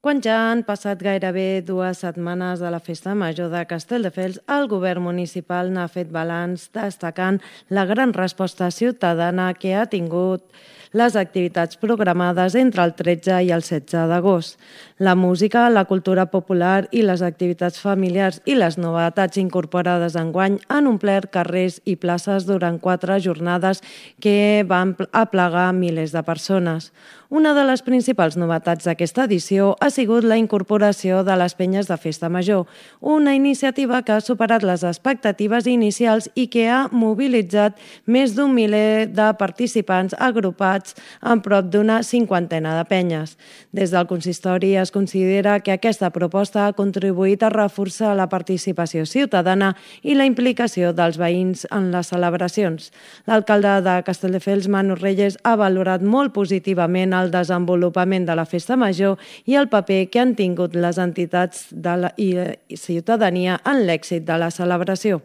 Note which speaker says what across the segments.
Speaker 1: Quan ja han passat gairebé 2 setmanes de la Festa Major de Castelldefels, el govern municipal n'ha fet balanç destacant la gran resposta ciutadana que ha tingut les activitats programades entre el 13 i el 16 d'agost. La música, la cultura popular i les activitats familiars i les novetats incorporades enguany han omplert carrers i places durant 4 jornades que van aplegar milers de persones. Una de les principals novetats d'aquesta edició ha sigut la incorporació de les penyes de Festa Major, una iniciativa que ha superat les expectatives inicials i que ha mobilitzat més d'un miler de participants agrupats en prop d'una cinquantena de penyes. Des del consistori es considera que aquesta proposta ha contribuït a reforçar la participació ciutadana i la implicació dels veïns en les celebracions. L'alcalde de Castelldefels, Manu Reyes, ha valorat molt positivament el desenvolupament de la Festa Major i el paper que han tingut les entitats i ciutadania en l'èxit de la celebració.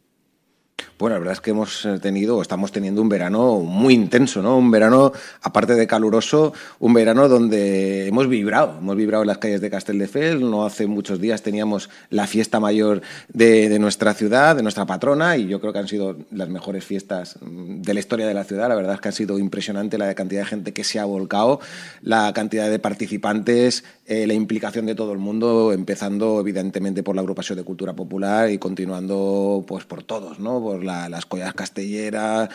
Speaker 2: Bueno, la verdad es que estamos teniendo un verano muy intenso, ¿no? Un verano, aparte de caluroso, un verano donde hemos vibrado en las calles de Castelldefels. No hace muchos días teníamos la fiesta mayor de nuestra ciudad, de nuestra patrona, y yo creo que han sido las mejores fiestas de la historia de la ciudad. La verdad es que ha sido impresionante la cantidad de gente que se ha volcado, la cantidad de participantes, la implicación de todo el mundo, empezando evidentemente por la agrupación de cultura popular y continuando pues por todos, ¿no? Por las collas castelleras,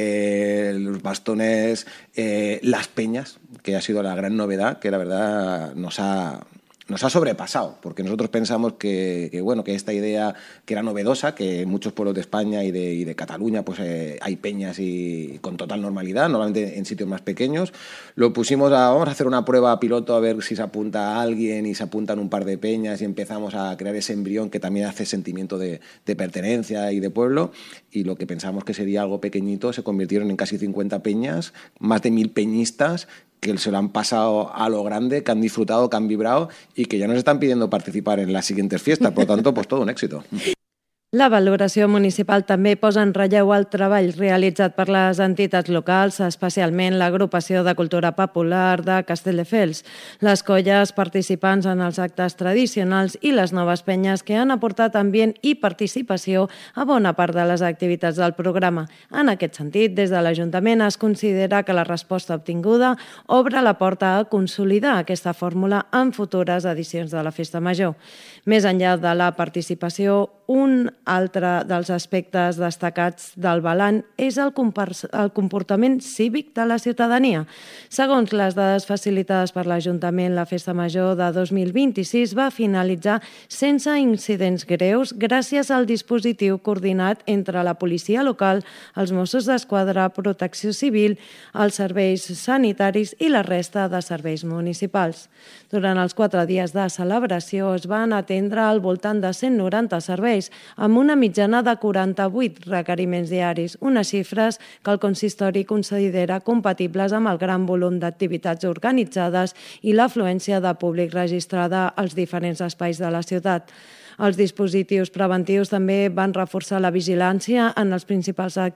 Speaker 2: los bastones, las peñas, que ha sido la gran novedad, que la verdad nos ha sobrepasado, porque nosotros pensamos que esta idea que era novedosa, que en muchos pueblos de España y de Cataluña pues hay peñas y con total normalidad, normalmente en sitios más pequeños, lo pusimos vamos a hacer una prueba piloto a ver si se apunta a alguien y se apuntan un par de peñas y empezamos a crear ese embrión que también hace sentimiento de pertenencia y de pueblo, y lo que pensamos que sería algo pequeñito se convirtieron en casi 50 peñas, más de 1000 peñistas que se lo han pasado a lo grande, que han disfrutado, que han vibrado y que ya nos están pidiendo participar en las siguientes fiestas. Por lo tanto, pues todo un éxito.
Speaker 1: La valoració municipal també posa en relleu el treball realitzat per les entitats locals, especialment l'agrupació de cultura popular de Castelldefels, les colles participants en els actes tradicionals i les noves penyes que han aportat ambient i participació a bona part de les activitats del programa. En aquest sentit, des de l'Ajuntament es considera que la resposta obtinguda obre la porta a consolidar aquesta fórmula en futures edicions de la Festa Major. Més enllà de la participació, un altre dels aspectes destacats del balanç és el comportament cívic de la ciutadania. Segons les dades facilitades per l'Ajuntament, la Festa Major de 2026 va finalitzar sense incidents greus gràcies al dispositiu coordinat entre la policia local, els Mossos d'Esquadra, Protecció Civil, els serveis sanitaris i la resta de serveis municipals. Durant els 4 dies de celebració es van atendre al voltant de 190 serveis, amb una mitjana de 48 requeriments diaris, unes xifres que el consistori considera compatibles amb el gran volum d'activitats organitzades i l'afluència de públic registrada als diferents espais de la ciutat. Els dispositius preventius també van reforçar la vigilància en els principals